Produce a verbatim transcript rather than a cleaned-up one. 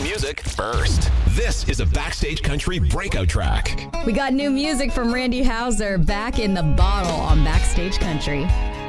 music first. This is a Backstage Country breakout track. We got new music from Randy Houser, Back in the Bottle on Backstage Country.